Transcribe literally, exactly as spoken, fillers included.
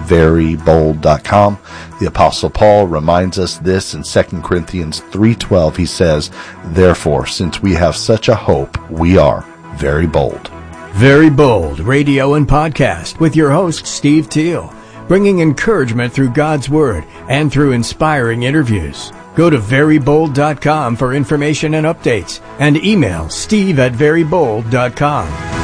very bold dot com. The Apostle Paul reminds us this in Second Corinthians three twelve. He says, "Therefore, since we have such a hope, we are very bold." Very Bold Radio and Podcast with your host, Steve Teal, bringing encouragement through God's Word and through inspiring interviews. Go to very bold dot com for information and updates, and email steve at very bold dot com.